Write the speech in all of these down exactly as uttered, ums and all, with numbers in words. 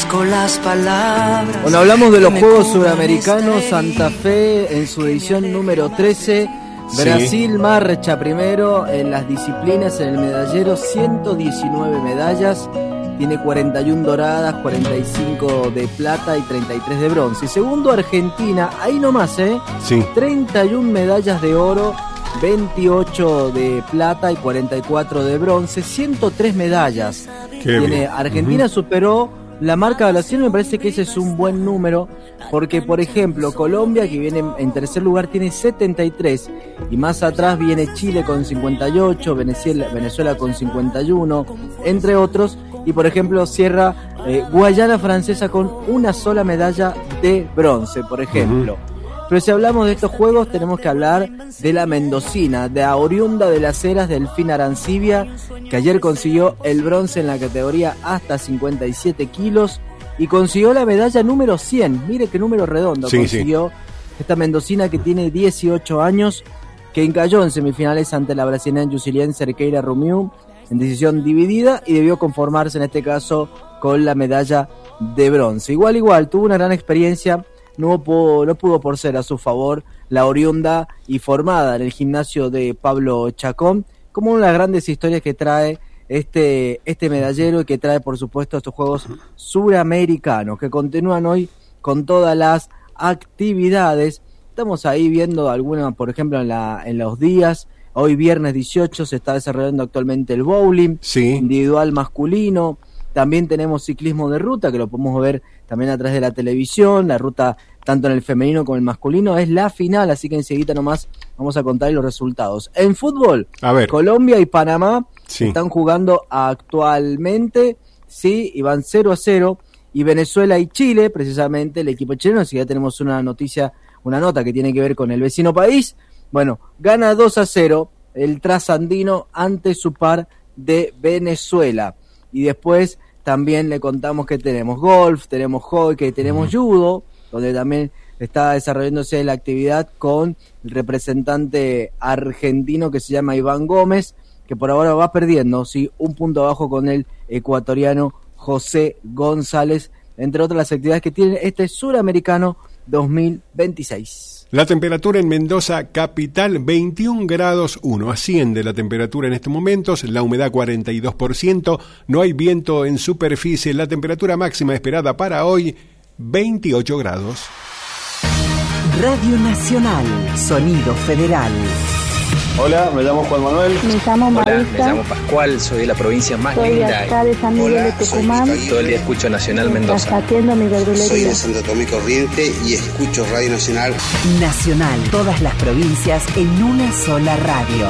busco las palabras. Bueno, hablamos de los Juegos Suramericanos. Santa Fe en su edición número trece. Brasil sí. Marcha primero en las disciplinas, en el medallero, ciento diecinueve medallas. Tiene cuarenta y una doradas, cuarenta y cinco de plata y treinta y tres de bronce. Segundo, Argentina, ahí nomás, ¿eh? Sí. treinta y una medallas de oro, veintiocho de plata y cuarenta y cuatro de bronce. ciento tres medallas. Qué Tiene bien. Argentina Uh-huh. superó la marca de evaluación. Me parece que ese es un buen número, porque por ejemplo Colombia, que viene en tercer lugar, tiene setenta y tres, y más atrás viene Chile con cincuenta y ocho, Venezuela, Venezuela con cincuenta y uno, entre otros, y por ejemplo cierra eh, Guayana Francesa con una sola medalla de bronce, por ejemplo. Uh-huh. Pero si hablamos de estos juegos, tenemos que hablar de la mendocina, de la oriunda de las Heras, Delfín Arancibia, que ayer consiguió el bronce en la categoría hasta cincuenta y siete kilos y consiguió la medalla número cien. Mire qué número redondo sí, consiguió sí. esta mendocina, que tiene dieciocho años, que encalló en semifinales ante la brasileña Yusilien Cerqueira Rumiu en decisión dividida y debió conformarse en este caso con la medalla de bronce. Igual, igual, tuvo una gran experiencia. No pudo, no pudo por ser a su favor la oriunda y formada en el gimnasio de Pablo Chacón, como una de las grandes historias que trae este, este medallero, y que trae por supuesto estos Juegos Suramericanos, que continúan hoy con todas las actividades. Estamos ahí viendo algunas, por ejemplo, en, la, en los días. Hoy viernes dieciocho se está desarrollando actualmente el bowling sí. individual masculino. También tenemos ciclismo de ruta, que lo podemos ver también a través de la televisión. La ruta, tanto en el femenino como en el masculino, es la final, así que enseguida nomás vamos a contar los resultados. En fútbol, a ver. Colombia y Panamá sí. están jugando actualmente, sí, y van cero a cero. Y Venezuela y Chile, precisamente, el equipo chileno, así que ya tenemos una noticia, una nota que tiene que ver con el vecino país. Bueno, gana dos a cero el trasandino ante su par de Venezuela. Y después también le contamos que tenemos golf, tenemos hockey, tenemos judo, donde también está desarrollándose la actividad con el representante argentino que se llama Iván Gómez, que por ahora va perdiendo, sí, un punto abajo con el ecuatoriano José González, entre otras las actividades que tiene este Suramericano dos mil veintiséis. La temperatura en Mendoza capital veintiún grados uno, asciende la temperatura en estos momentos, la humedad cuarenta y dos por ciento, no hay viento en superficie, la temperatura máxima esperada para hoy veintiocho grados. Radio Nacional, Sonido Federal. Hola, me llamo Juan Manuel. Me llamo Marisa. Hola, me llamo Pascual, soy de la provincia más soy linda. Soy acá de San Miguel de Tucumán. Todo el día escucho Nacional Mendoza. Atiendo mi verdulería. Soy de Santo Tomé Corriente y escucho Radio Nacional. Nacional, todas las provincias en una sola radio.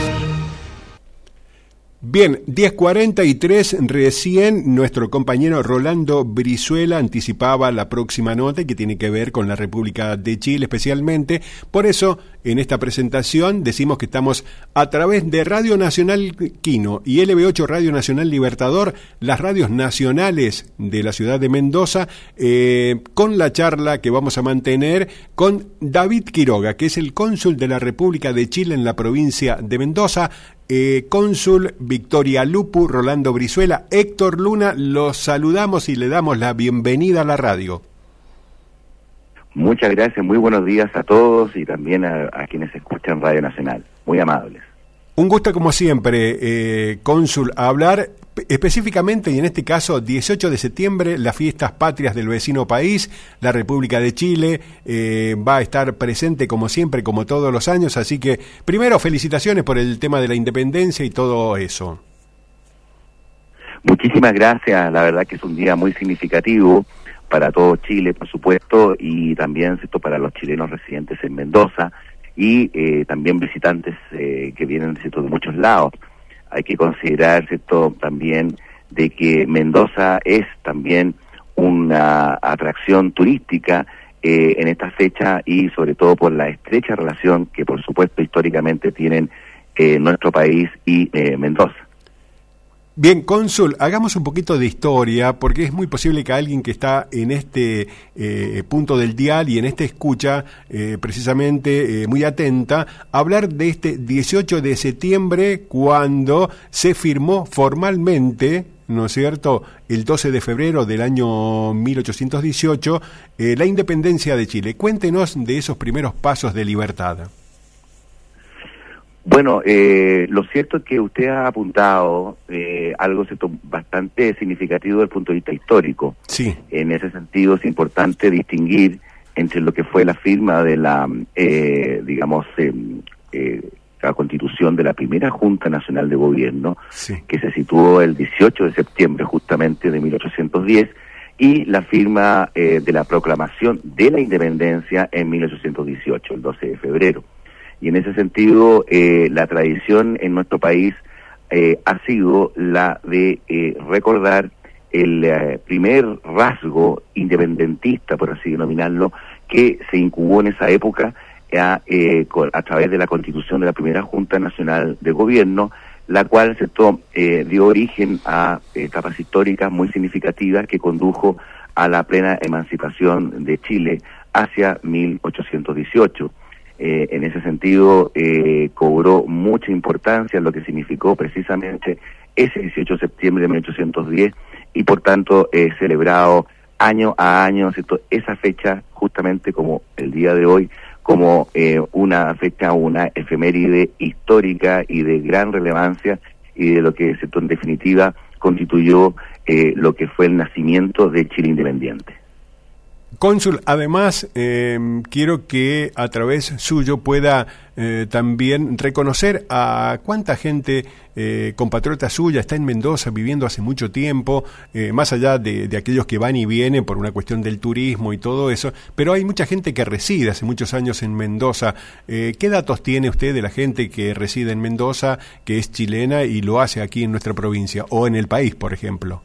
Bien, diez cuarenta y tres, recién nuestro compañero Rolando Brizuela anticipaba la próxima nota que tiene que ver con la República de Chile especialmente. Por eso, en esta presentación decimos que estamos a través de Radio Nacional Quino y L B ocho Radio Nacional Libertador, las radios nacionales de la ciudad de Mendoza, eh, con la charla que vamos a mantener con David Quiroga, que es el cónsul de la República de Chile en la provincia de Mendoza. Eh, cónsul Victoria Lupu, Rolando Brizuela, Héctor Luna, los saludamos y le damos la bienvenida a la radio. Muchas gracias, muy buenos días a todos y también a, a quienes escuchan Radio Nacional, muy amables. Un gusto como siempre, eh, cónsul, a hablar específicamente, y en este caso dieciocho de septiembre, las fiestas patrias del vecino país, la República de Chile, eh, va a estar presente como siempre, como todos los años, así que primero felicitaciones por el tema de la independencia y todo eso. Muchísimas gracias, la verdad que es un día muy significativo para todo Chile, por supuesto, y también, ¿cierto?, para los chilenos residentes en Mendoza y eh, también visitantes eh, que vienen, ¿cierto?, de muchos lados. Hay que considerar, ¿cierto?, también de que Mendoza es también una atracción turística eh, en esta fecha y sobre todo por la estrecha relación que por supuesto históricamente tienen eh, nuestro país y eh, Mendoza. Bien, cónsul, hagamos un poquito de historia, porque es muy posible que alguien que está en este eh, punto del dial y en esta escucha, eh, precisamente eh, muy atenta, hablar de este dieciocho de septiembre, cuando se firmó formalmente ¿no es cierto?, el doce de febrero del año mil ochocientos dieciocho, eh, la independencia de Chile. Cuéntenos de esos primeros pasos de libertad. Bueno, eh, lo cierto es que usted ha apuntado eh, algo cierto, bastante significativo desde el punto de vista histórico. Sí. En ese sentido es importante distinguir entre lo que fue la firma de la, eh, digamos, eh, eh, la constitución de la primera Junta Nacional de Gobierno, sí, que se situó el dieciocho de septiembre justamente de mil ochocientos diez, y la firma eh, de la proclamación de la independencia en mil ochocientos dieciocho, el doce de febrero. Y en ese sentido, eh, la tradición en nuestro país eh, ha sido la de eh, recordar el eh, primer rasgo independentista, por así denominarlo, que se incubó en esa época a, eh, a través de la constitución de la primera Junta Nacional de Gobierno, la cual se eh, dio origen a etapas históricas muy significativas que condujo a la plena emancipación de Chile hacia mil ochocientos dieciocho. Eh, en ese sentido, eh, cobró mucha importancia lo que significó precisamente ese dieciocho de septiembre de mil ochocientos diez y por tanto eh, celebrado año a año, ¿cierto?, esa fecha justamente como el día de hoy, como eh, una fecha, una efeméride histórica y de gran relevancia y de lo que, ¿cierto?, en definitiva constituyó eh, lo que fue el nacimiento de Chile independiente. Cónsul, además, eh, quiero que a través suyo pueda eh, también reconocer a cuánta gente, eh, compatriota suya, está en Mendoza viviendo hace mucho tiempo, eh, más allá de, de aquellos que van y vienen por una cuestión del turismo y todo eso, pero hay mucha gente que reside hace muchos años en Mendoza. Eh, ¿Qué datos tiene usted de la gente que reside en Mendoza, que es chilena y lo hace aquí en nuestra provincia o en el país, por ejemplo?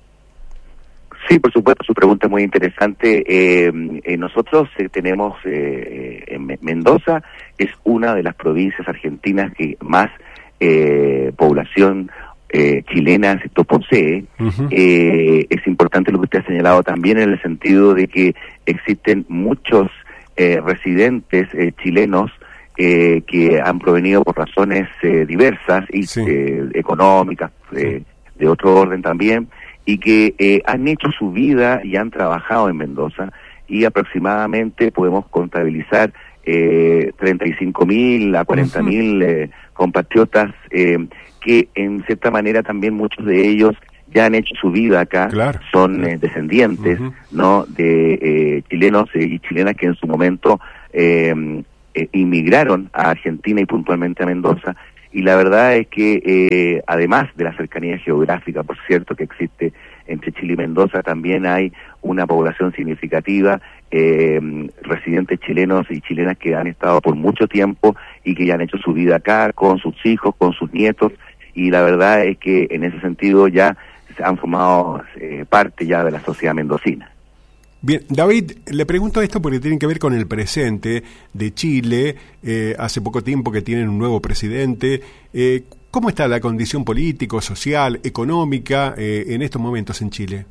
Sí, por supuesto, su pregunta es muy interesante. Eh, eh, nosotros eh, tenemos, eh, en Mendoza es una de las provincias argentinas que más eh, población eh, chilena se posee. Uh-huh. Eh, es importante lo que usted ha señalado también en el sentido de que existen muchos eh, residentes eh, chilenos eh, que han provenido por razones eh, diversas y sí. eh, económicas, eh, sí. de otro orden también, y que eh, han hecho su vida y han trabajado en Mendoza, y aproximadamente podemos contabilizar eh, treinta y cinco mil a cuarenta mil eh, compatriotas eh, que en cierta manera también muchos de ellos ya han hecho su vida acá, claro, son claro. Eh, descendientes uh-huh. no de eh, chilenos eh, y chilenas que en su momento eh, eh, inmigraron a Argentina y puntualmente a Mendoza. Y la verdad es que, eh, además de la cercanía geográfica, por cierto, que existe entre Chile y Mendoza, también hay una población significativa, eh, residentes chilenos y chilenas que han estado por mucho tiempo y que ya han hecho su vida acá, con sus hijos, con sus nietos, y la verdad es que en ese sentido ya se han formado eh, parte ya de la sociedad mendocina. Bien, David, le pregunto esto porque tiene que ver con el presente de Chile. Eh, hace poco tiempo que tienen un nuevo presidente. Eh, ¿Cómo está la condición político, social, económica eh, en estos momentos en Chile?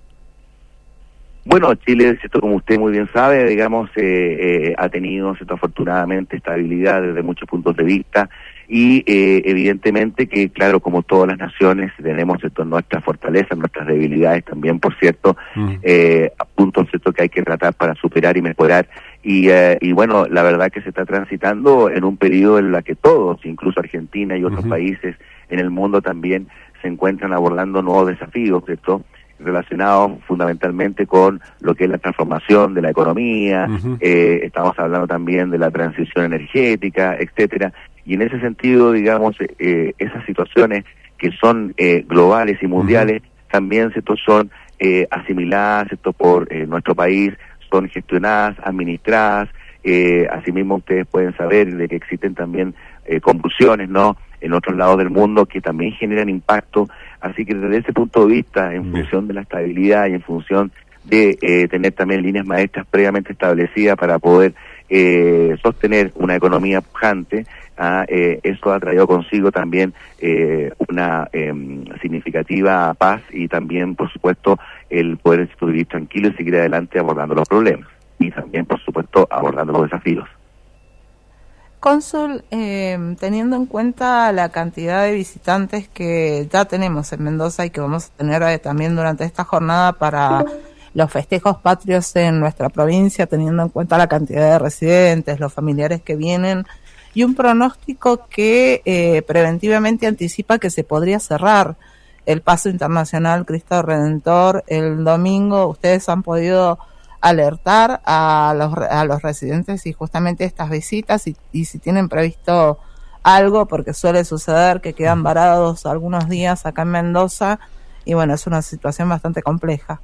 Bueno, Chile, ¿cierto?, como usted muy bien sabe, digamos, eh, eh, ha tenido, ¿cierto?, afortunadamente estabilidad desde muchos puntos de vista y eh, evidentemente que, claro, como todas las naciones, tenemos, ¿cierto?, nuestras fortalezas, nuestras debilidades también, por cierto, mm. eh, a puntos, ¿cierto?, que hay que tratar para superar y mejorar. Y, eh, y bueno, la verdad que se está transitando en un periodo en la que todos, incluso Argentina y otros uh-huh. países en el mundo también, se encuentran abordando nuevos desafíos, ¿cierto?, relacionados fundamentalmente con lo que es la transformación de la economía, uh-huh. eh, estamos hablando también de la transición energética, etcétera, y en ese sentido, digamos, eh, esas situaciones que son eh, globales y mundiales, uh-huh. también, ¿cierto?, son eh, asimiladas, ¿cierto?, por eh, nuestro país, son gestionadas, administradas, eh, asimismo ustedes pueden saber de que existen también eh, convulsiones, ¿no?, en otros lados del mundo que también generan impacto, así que desde ese punto de vista, en Bien. función de la estabilidad y en función de eh, tener también líneas maestras previamente establecidas para poder eh, sostener una economía pujante, ah, eh, eso ha traído consigo también eh, una eh, significativa paz y también, por supuesto, el poder vivir tranquilo y seguir adelante abordando los problemas y también, por supuesto, abordando los desafíos. Cónsul, eh, teniendo en cuenta la cantidad de visitantes que ya tenemos en Mendoza y que vamos a tener eh, también durante esta jornada para los festejos patrios en nuestra provincia, teniendo en cuenta la cantidad de residentes, los familiares que vienen, y un pronóstico que eh, preventivamente anticipa que se podría cerrar el paso internacional Cristo Redentor el domingo. Ustedes han podido alertar a los a los residentes y justamente estas visitas y, y si tienen previsto algo, porque suele suceder que quedan varados algunos días acá en Mendoza y bueno, es una situación bastante compleja.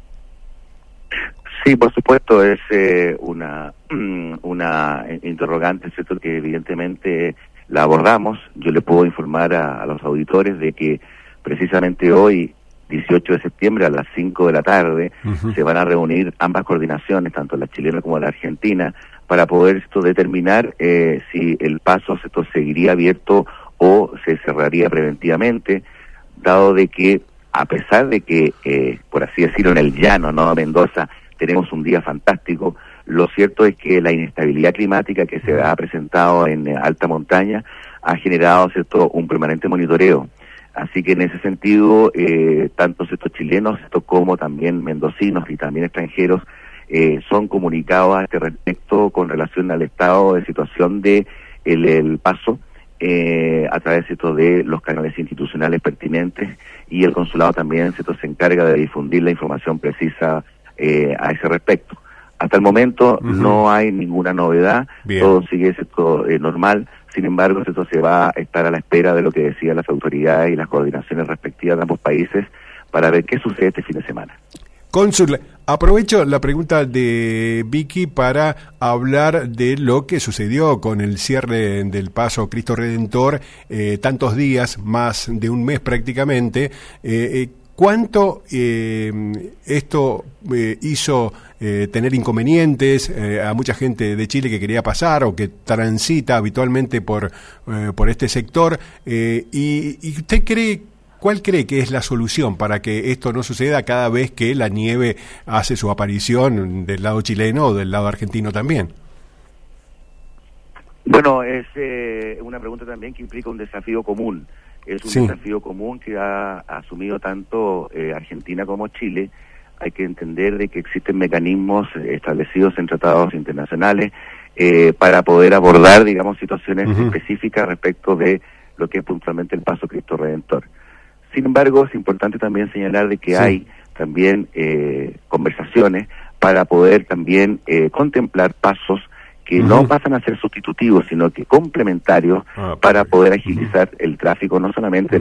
Sí, por supuesto, es eh, una una interrogante, ¿cierto?, que evidentemente la abordamos. Yo le puedo informar a, a los auditores de que precisamente hoy, dieciocho de septiembre, a las cinco de la tarde, uh-huh. se van a reunir ambas coordinaciones, tanto la chilena como la argentina, para poder esto determinar eh, si el paso esto seguiría abierto o se cerraría preventivamente, dado de que, a pesar de que, eh, por así decirlo, en el llano, ¿no?, Mendoza, tenemos un día fantástico, lo cierto es que la inestabilidad climática que se ha presentado en eh, alta montaña ha generado, ¿cierto?, un permanente monitoreo. Así que en ese sentido, eh, tanto estos chilenos estos como también mendocinos y también extranjeros eh, son comunicados a este respecto con relación al estado de situación de el, el paso eh, a través esto, de los canales institucionales pertinentes, y el consulado también ¿cierto?, se encarga de difundir la información precisa eh, a ese respecto. Hasta el momento uh-huh. no hay ninguna novedad, Bien. todo sigue ¿cierto?, eh, normal. Sin embargo, esto se va a estar a la espera de lo que decían las autoridades y las coordinaciones respectivas de ambos países para ver qué sucede este fin de semana. Cónsul, aprovecho la pregunta de Vicky para hablar de lo que sucedió con el cierre del paso Cristo Redentor, eh, tantos días, más de un mes prácticamente. Eh, eh, ¿Cuánto eh, esto eh, hizo eh, tener inconvenientes eh, a mucha gente de Chile que quería pasar o que transita habitualmente por, eh, por este sector? Eh, y, ¿Y usted cree, cuál cree que es la solución para que esto no suceda cada vez que la nieve hace su aparición del lado chileno o del lado argentino también? Bueno, es eh, una pregunta también que implica un desafío común. Es un sí. desafío común que ha asumido tanto eh, Argentina como Chile. Hay que entender de que existen mecanismos establecidos en tratados internacionales eh, para poder abordar, digamos, situaciones uh-huh. específicas respecto de lo que es puntualmente el paso Cristo Redentor. Sin embargo, es importante también señalar de que sí. hay también eh, conversaciones para poder también eh, contemplar pasos que uh-huh. no pasan a ser sustitutivos, sino que complementarios ah, para poder agilizar uh-huh. el tráfico, no solamente del